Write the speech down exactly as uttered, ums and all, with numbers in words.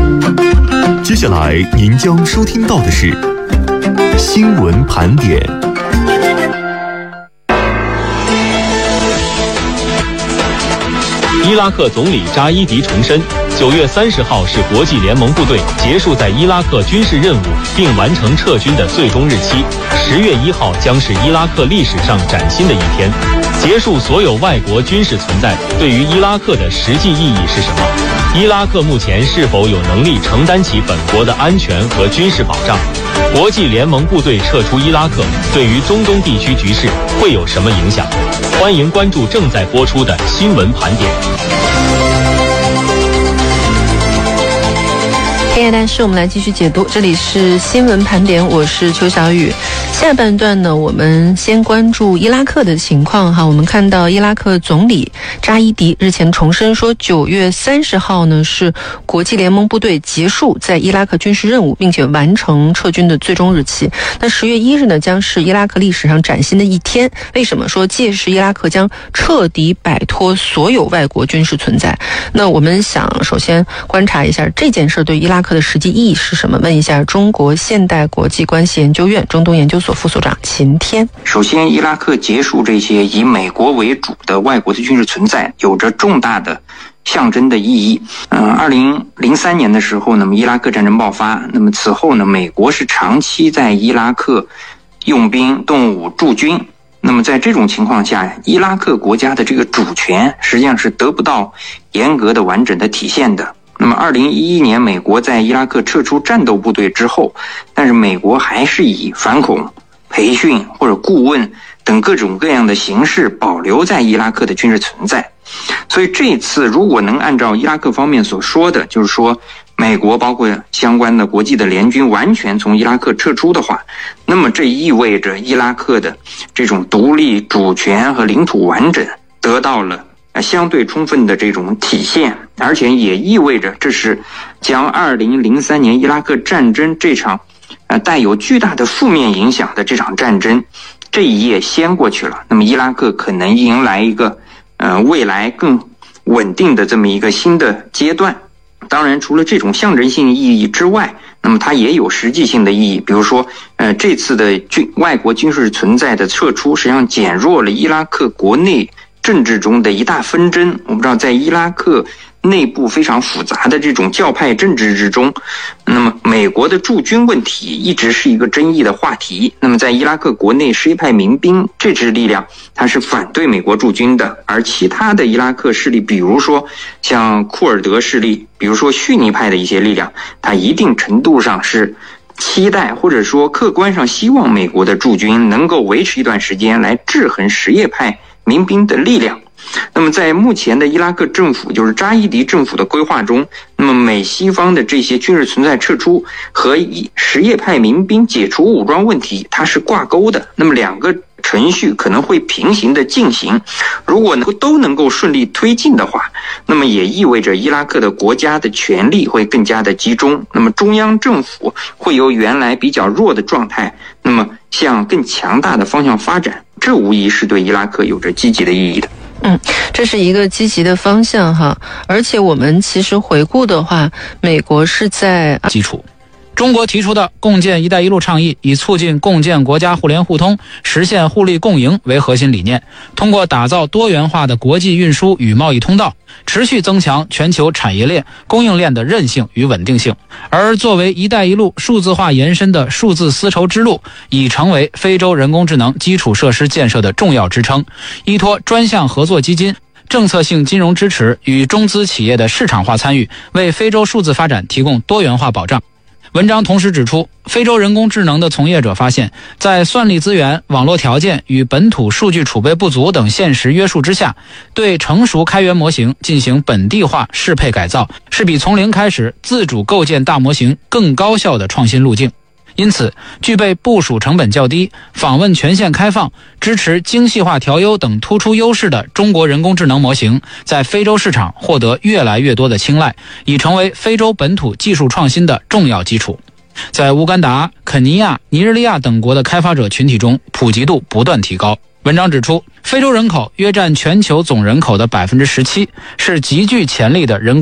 接下来您将收听到的是新闻盘点。 伊拉克总理扎伊迪重申，九月三十号是国际联盟部队结束在伊拉克军事任务并完成撤军的最终日期。十月一号将是伊拉克历史上崭新的一天，结束所有外国军事存在对于伊拉克的实际意义是什么？伊拉克目前是否有能力承担起本国的安全和军事保障？国际联盟部队撤出伊拉克对于中东地区局势会有什么影响？欢迎关注正在播出的新闻盘点。 天夜但是我们来继续解读，这里是新闻盘点，我是邱小雨。下半段呢，我们先关注伊拉克的情况哈。我们看到伊拉克总理扎伊迪日前重申说，九月三十号呢是国际联盟部队结束在伊拉克军事任务并且完成撤军的最终日期。那十月一日呢将是伊拉克历史上崭新的一天。为什么说届时伊拉克将彻底摆脱所有外国军事存在？那我们想首先观察一下这件事对伊拉克的实际意义是什么？问一下中国现代国际关系研究院中东研究所副所长秦天。 首先，伊拉克结束这些以美国为主的外国的军事存在，有着重大的象征的意义。嗯，二零零三年的时候，那么伊拉克战争爆发，那么此后呢，美国是长期在伊拉克用兵动武驻军。那么在这种情况下，伊拉克国家的这个主权实际上是得不到严格的完整的体现的。那么二零一一年美国在伊拉克撤出战斗部队之后，但是美国还是以反恐、培训或者顾问等各种各样的形式保留在伊拉克的军事存在。所以这次如果能按照伊拉克方面所说的，就是说美国包括相关的国际的联军完全从伊拉克撤出的话，那么这意味着伊拉克的这种独立、主权和领土完整得到了相对充分的这种体现，而且也意味着这是将二零零三年伊拉克战争这场呃带有巨大的负面影响的这场战争这一页掀过去了。那么伊拉克可能迎来一个呃未来更稳定的这么一个新的阶段。当然除了这种象征性意义之外，那么它也有实际性的意义。比如说呃这次的军外国军事存在的撤出实际上减弱了伊拉克国内政治中的一大纷争。我们知道在伊拉克内部非常复杂的这种教派政治之中，那么美国的驻军问题一直是一个争议的话题。那么在伊拉克国内什叶派民兵这支力量它是反对美国驻军的，而其他的伊拉克势力，比如说像库尔德势力，比如说逊尼派的一些力量，它一定程度上是期待或者说客观上希望美国的驻军能够维持一段时间来制衡什叶派民兵的力量。那么在目前的伊拉克政府，就是扎伊迪政府的规划中，那么美西方的这些军事存在撤出和什叶派民兵解除武装问题它是挂钩的，那么两个程序可能会平行的进行。如果能够都能够顺利推进的话，那么也意味着伊拉克的国家的权力会更加的集中，那么中央政府会由原来比较弱的状态那么向更强大的方向发展，这无疑是对伊拉克有着积极的意义的。 嗯，这是一个积极的方向哈，而且我们其实回顾的话，美国是在基础。中国提出的共建“一带一路”倡议，以促进共建国家互联互通、实现互利共赢为核心理念，通过打造多元化的国际运输与贸易通道，持续增强全球产业链、供应链的韧性与稳定性。而作为“一带一路”数字化延伸的数字丝绸之路，已成为非洲人工智能基础设施建设的重要支撑，依托专项合作基金、政策性金融支持与中资企业的市场化参与，为非洲数字发展提供多元化保障。文章同时指出，非洲人工智能的从业者发现，在算力资源、网络条件与本土数据储备不足等现实约束之下，对成熟开源模型进行本地化适配改造，是比从零开始自主构建大模型更高效的创新路径。因此，具备部署成本较低、访问权限开放、支持精细化调优等突出优势的中国人工智能模型，在非洲市场获得越来越多的青睐，已成为非洲本土技术创新的重要基础。在乌干达、肯尼亚、尼日利亚等国的开发者群体中，普及度不断提高。文章指出，非洲人口约占全球总人口的 百分之十七， 是极具潜力的人工